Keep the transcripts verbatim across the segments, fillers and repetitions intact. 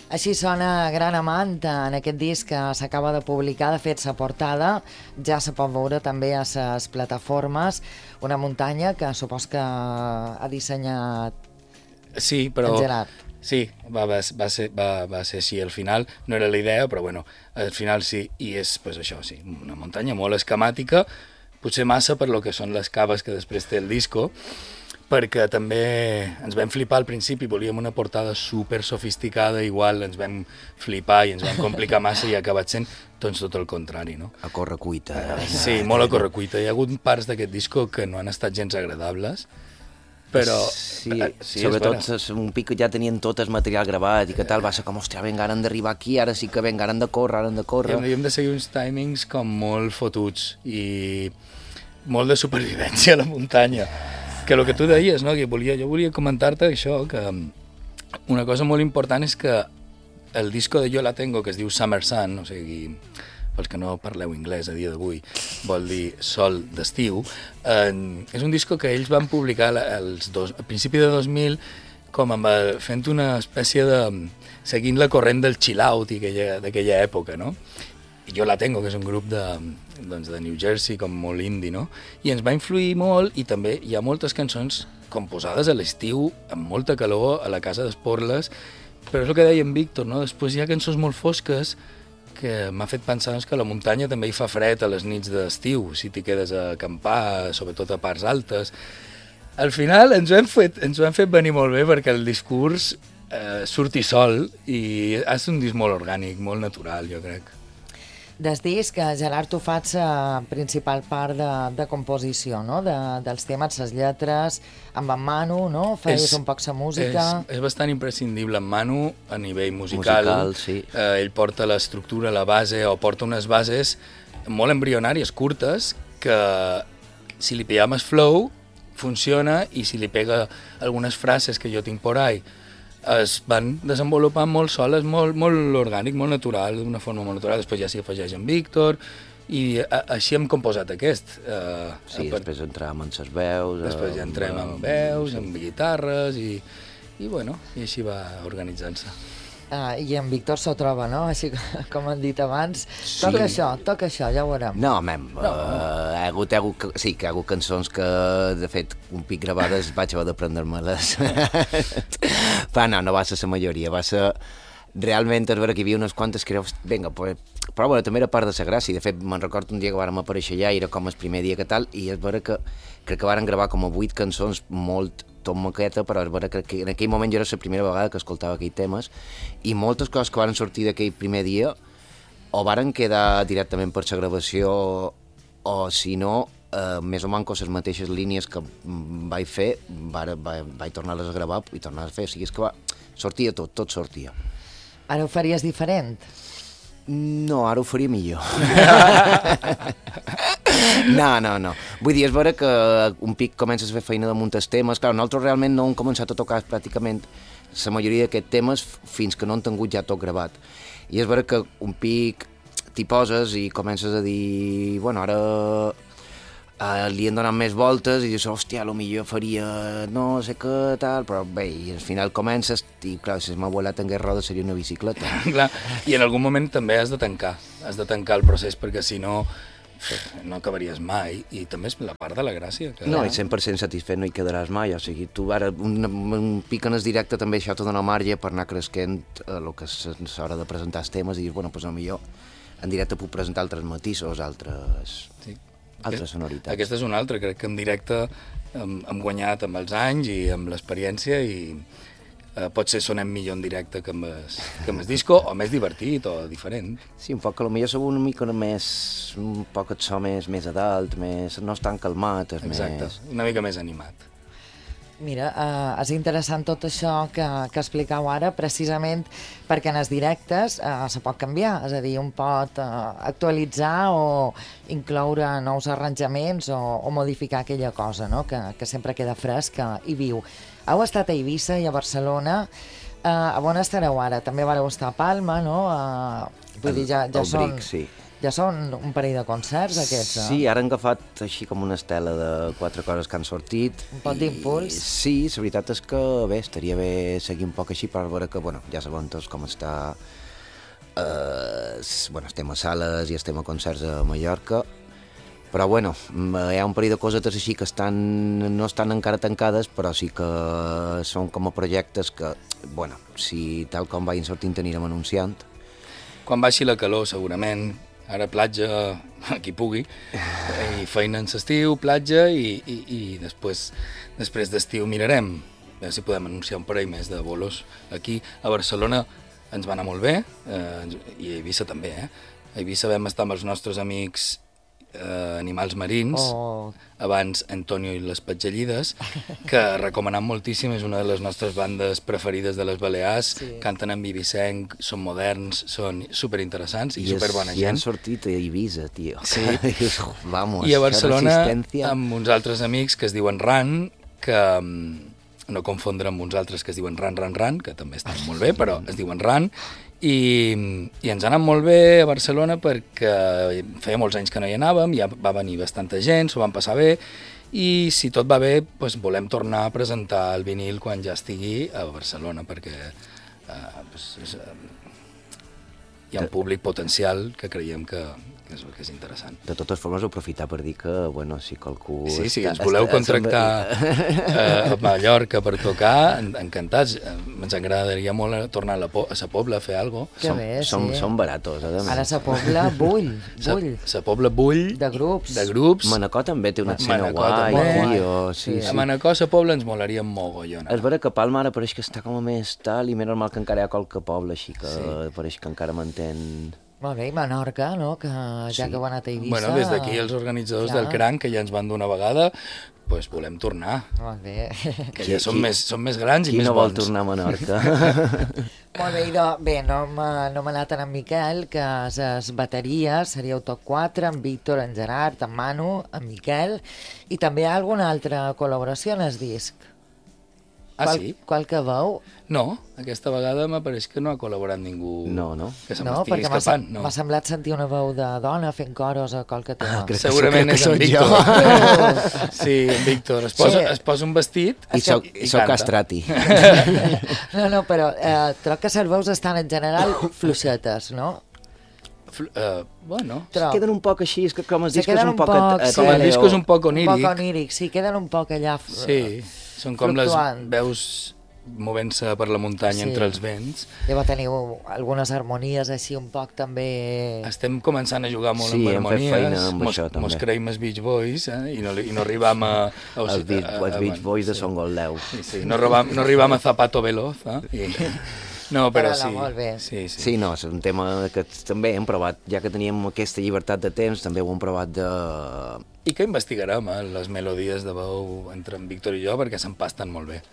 Així sona Gran Amant en aquest disc que s'acaba de publicar. De fet, sa portada ja se pot veure també a les plataformes. Una muntanya que supos que ha dissenyat sí, però... en Gerard. Sí, va, va, va, ser, va, va ser així al final. No era la idea, però bueno, al final sí. I és pues, això, sí, una muntanya molt esquemàtica, potser massa per lo que són les caves que després té el disco, perquè també ens vam flipar al principi, volíem una portada super sofisticada, igual ens vam flipar i ens vam complicar massa i ha acabat sent doncs tot el contrari, no? A correcuita. Eh? Sí, molt a correcuita. Hi ha hagut parts d'aquest disco que no han estat gens agradables, però... Sí, sí sobretot un pic que ja tenien tot el material gravat i que tal, va ser com, hòstia, vinga, ara han d'arribar aquí, ara sí que vinga, ara han de córrer, ara han de córrer... I havíem de seguir uns timings com molt fotuts i molt de supervivència a la muntanya. Que el que tu deies, no? Que volia, jo volia comentar-te això, que una cosa molt important és que el disco de Yo la tengo, que es diu Summer Sun, o sigui, pels que no parleu anglès a dia d'avui, vol dir sol d'estiu, eh, és un disco que ells van publicar els dos, a principi de dos mil com amb, fent una espècie de... seguint la corrent del chill-out d'aquella època, no? Jo la tengo, que és un grup de, doncs, de New Jersey, com molt indie, no? I ens va influir molt, i també hi ha moltes cançons composades a l'estiu, amb molta calor, a la casa d'Esporles, però és el que deia en Víctor, no? Després hi ha cançons molt fosques que m'ha fet pensar doncs, que a la muntanya també hi fa fred a les nits d'estiu, si t'hi quedes a acampar, sobretot a parts altes. Al final ens ho hem fet, ens ho hem fet venir molt bé perquè el discurs eh, surti sol i és un disc molt orgànic, molt natural, jo crec. Des disc, Gerard, tu fas la principal part de, de composició, no? De, dels temes, les lletres, amb en Manu, no? Feies és, un poc la música... És, és bastant imprescindible en Manu a nivell musical. Musical, sí. Eh, ell porta l'estructura, la base, o porta unes bases molt embrionàries, curtes, que si li pillem el flow, funciona, i si li pega algunes frases que jo tinc por ahí, es van desenvolupant molt soles, molt, molt orgànic, molt natural, d'una forma molt natural. Després ja s'hi afegeix en Víctor, i a, així hem composat aquest. Uh, sí, per... després entrem en ses veus... Després ja entrem en veus, en guitarres, i, i bueno, i així va organitzant-se. Ah, i en Víctor s'ho troba, no? Així com han dit abans. Sí. Toca això, toca això, ja ho veurem. No, mem, no. Uh, ha hagut, ha hagut, sí, que ha hagut cançons que, de fet, un pic gravades vaig haver de prendre-me-les. Fa, no, no va ser la majoria, va ser... Realment, és vera que hi havia unes quantes que era... Vinga, pues... Però bueno, també era part de la gràcia. De fet, me'n recordo un dia que vàrem aparèixer allà, i era com el primer dia que tal, i és vera que crec que vàrem gravar com a vuit cançons molt tot maqueta, però és vera que en aquell moment jo era la primera vegada que escoltava aquells temes, i moltes coses que varen sortir d'aquell primer dia o varen quedar directament per la gravació, o si no, eh, més o menys les mateixes línies que vaig fer, vaig, vaig, vaig tornar-les a gravar i tornar a fer. O sigui, és que va, sortia tot, tot sortia. Ara ho faries diferent? No, ara ho faria millor. No, no, no. Vull dir, és vera que un pic comences a fer feina de muntar temes. Clar, nosaltres realment no hem començat a tocar pràcticament la majoria d'aquests temes fins que no han tingut ja tot gravat. I és vera que un pic t'hi poses i comences a dir, bueno, ara uh, li han donat més voltes i dius, hòstia, potser faria no sé què, tal, però bé, i al final comences i, clar, si m'ha volat en roda seria una bicicleta. Clar, i en algun moment també has de tancar, has de tancar el procés, perquè si no no acabaries mai, i també és la part de la gràcia. Que... No, i cent per cent satisfet no hi quedaràs mai, o sigui, tu ara un, un pic en el directe també això t'ha donat marge per anar cresquent el que és l'hora de presentar els temes i dir, bueno, doncs potser en directe puc presentar altres matisos, altres, sí. altres sonoritats. Aquesta és una altra, crec que en directe hem, hem guanyat amb els anys i amb l'experiència, i eh, potser sonem millor en directe que amb el, que amb el disco, o més divertit o diferent. Sí, un poc que potser som una mica més, un poc et so més, més a dalt, més, no és tan calmat, és Exacte, més... una mica més animat. Mira, eh, és interessant tot això que, que explicau ara, precisament perquè en els directes eh, se pot canviar, és a dir, un pot eh, actualitzar o incloure nous arranjaments o, o modificar aquella cosa, no? que, que sempre queda fresca i viu. Heu estat a Eivissa i a Barcelona, eh, a on estareu ara? També vareu estar a Palma, no? Eh, vull el, dir, ja, ja el són... Bric, sí. Ja són un parell de concerts, aquests, eh? Sí, ara han agafat així com una estela de quatre coses que han sortit. Un pot d'impuls. Sí, la veritat és que bé, estaria bé seguir un poc així per veure que, bueno, ja sabem tots com està... Eh, bueno, estem a sales i estem a concerts a Mallorca, però bueno, hi ha un parell de cosetes així que estan, no estan encara tancades, però sí que són com a projectes que, bueno, si tal com vagin sortint anirem anunciant. Quan baixi la calor, segurament, ara platja, a qui pugui, i feina en l'estiu, platja, i, i, i després, després d'estiu mirarem, a veure si podem anunciar un parell més de bolos. Aquí, a Barcelona, ens va anar molt bé, eh, i a Eivissa també, eh? A Eivissa vam estar amb els nostres amics eh, Animals Marins, Oh. abans Antonio i les Petgellides, que recomanem moltíssim, és una de les nostres bandes preferides de les Balears, Sí. canten en vivisenc, són moderns, són superinteressants i, I superbona I han gent. sortit a Eivissa, tio. Sí. Dius, vamos, I a Barcelona, resistència. amb uns altres amics que es diuen Ran, que mm, no confondre amb uns altres que es diuen Ran, Ran, Ran, que també estan molt bé, però es diuen Ran, i, i ens ha anat molt bé a Barcelona perquè feia molts anys que no hi anàvem, ja va venir bastanta gent, s'ho vam passar bé, i si tot va bé, doncs volem tornar a presentar el vinil quan ja estigui a Barcelona, perquè eh, doncs, és, eh, hi ha un públic potencial que creiem que, que, és, que és interessant. De totes formes, aprofitar per dir que, bueno, si qualcú... Sí, si està- ens voleu està- contractar eh, a Mallorca per tocar, en- encantats. Eh, Ens agradaria molt a tornar a la, po a sa Pobla a fer alguna cosa. Que Som, bé, som, sí. som baratos, a més. Ara sa Pobla bull, bull. Sa Pobla bull De grups. de grups. Manacor també té una escena Manacor guai, també. tio. Sí, Sí. sí. A Manacor, sa Pobla ens molaria mogollon. És vera que Palma ara pareix que està com a més tal, i més normal que encara hi ha qualque poble, així que sí. Pareix que encara mantén... Molt bé, i Menorca, no? Que ja Sí. que heu anat a Eivissa... Bueno, des d'aquí els organitzadors Clar. del Cranc, que ja ens van donar una vegada, pues volem tornar, Molt bé. que Qui- ja són, qui- més, són més grans i Qui més no vol bons. tornar a Menorca? Molt bé, idò, bé, no m'ha no m'ha anat en Miquel, que les bateries seríeu tot quatre, en Víctor, en Gerard, en Manu, en Miquel, i també hi ha alguna altra col·laboració en el disc? Ah, qual, sí? Qual que veu? No, aquesta vegada m'apareix que no ha col·laborat ningú No, no. que se No, m'estigui perquè m'ha escapant. sem- No. m'ha semblat sentir una veu de dona fent coros a qualque tema. Ah, crec- Segurament crec que és en sóc Víctor. jo. Sí, en Víctor. Es posa, Sí. es posa un vestit I soc, i soc canta. castrati. No, no, però eh, troc que les veus estan en general fluixetes, no? Fl- eh, bueno, Troc. Queden un poc així, és que com el Se disc és queden un un poc... poc, a- a sí. com el tele disc o- és un poc Un oníric. poc oníric, sí, queden un poc allà... f- Sí, són com les fluctuant. veus movent-se per la muntanya Sí. entre els vents. Deu tenir algunes harmonies així un poc també... Estem començant a jugar molt Sí, amb hem fet harmonies. feina amb mos, això, també. mos creiem els Beach Boys, eh? I, no, li- i no arribam a... a, Els Beach, a- a- els Beach Boys de sí. Son Goldeu. Sí, sí, no arribam, no arribam a Zapato Veloz, eh? I, no, però Però no, sí. molt bé. Sí, sí. Sí, no, és un tema que també hem provat, ja que teníem aquesta llibertat de temps, també ho hem provat de... I que investigarem, eh? Les melodies de veu entre en Víctor i jo, perquè s'empasten molt bé.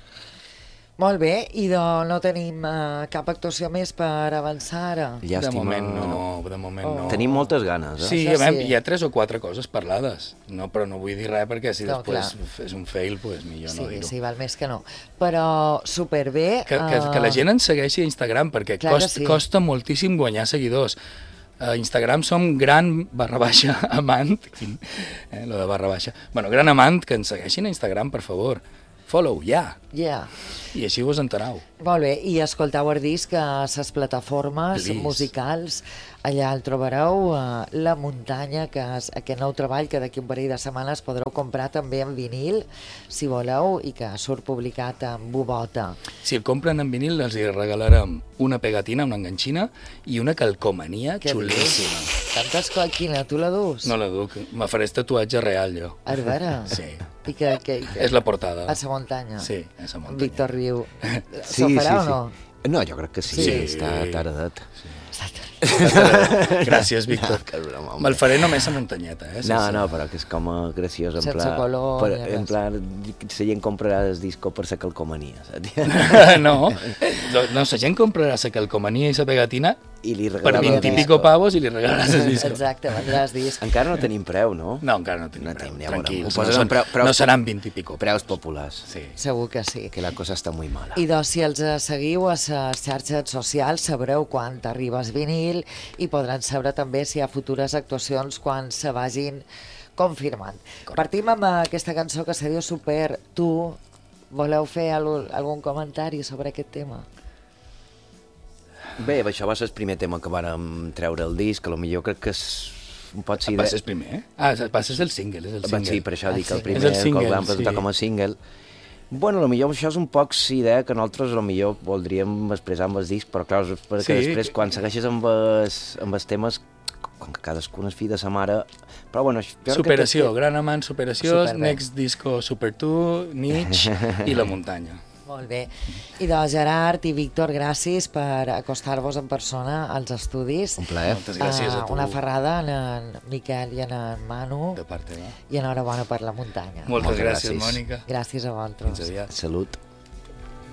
Molt bé, i de, no tenim uh, cap actuació més per avançar ara? Llàstima. De moment no, de moment Oh. no. Tenim moltes ganes, eh? Sí, Això a veure, sí. hi ha tres o quatre coses parlades, no, però no vull dir res perquè si No, després clar. és un fail, pues millor Sí, no dir-ho. sí, val més que no. Però superbé... Que, que, eh, que la gent ens segueixi a Instagram, perquè Clar que costa, sí. costa moltíssim guanyar seguidors. A Instagram som gran barra baixa amant, quin- eh, lo de barra baixa, bueno, gran amant, que ens segueixin a Instagram, per favor. Follow, ja, Yeah. i així vos enterau. Molt bé, i escolteu el disc a les plataformes Please. musicals, allà el trobareu, a La Muntanya, que és aquest nou treball que d'aquí un parell de setmanes podreu comprar també en vinil, si voleu, i que surt publicat en bubota. Si el compren en vinil, els hi regalarem una pegatina, una enganxina, i una calcomania Què xulíssima. Tantes coses, quina, tu la dus? No la duc, me faré tatuatge real, jo. A veure? Sí. I que, que, que... És la portada. A la muntanya? Sí, a la muntanya. Víctor Riu. Sí, S'ho sí, farà sí. o no? No, jo crec que sí, Sí. està taradet. Gràcies, Víctor. No, que broma, home. Me'l faré només a muntanyeta, eh? No, no, però que és com a graciós, en Sense pla... color per, ni res. en pla, la gent comprarà el disco per la calcomania, saps? no, no, la gent comprarà la calcomania i la pegatina I li Per regalava vint i el pico disco. pavos i li regalaràs el disco. Exacte, vendràs disc. Encara no tenim preu, no? No, encara no tenim No preu. tenim, ja veurem. Tranquils, Ho posen no, en són, preu- preus no seran vint i pico. Preus populars. Sí. Segur que sí. Que la cosa està molt mala. I doncs, si els eh, seguiu a les xarxes socials, sabreu quan t'arribes vinil i podran saber també si hi ha futures actuacions quan se vagin confirmant. Correcte. Partim amb aquesta cançó que se diu Super. Tu voleu fer algun, algun comentari sobre aquest tema? Bé, això va ser el primer tema que vàrem treure el disc, que potser crec que és... pot ser... Va ser el primer, eh? Ah, va ser el single, és el single. Sí, per això dic que el single. primer És el que single, el vam presentar sí. com a single. Bueno, potser això és un poc la idea que nosaltres potser voldríem expressar amb el disc, però clar, és perquè Sí, després que- quan segueixes amb els, amb els temes, com que cadascun és fill de sa mare... Però bueno, jo crec Superació, que... Gran Amant, Superació, Superbé. Next Disco, Super Tu, Nietzsche i La Muntanya. Molt bé. I doncs, Gerard i Víctor, gràcies per acostar-vos en persona als estudis. Un plaer. Moltes gràcies a Ah, tu. Una ferrada en, en Miquel i en, en Manu. De part teva. I enhorabona per la muntanya. Moltes Moltes gràcies, gràcies. Mònica. Gràcies a vosaltres. Fins aviat. Salut.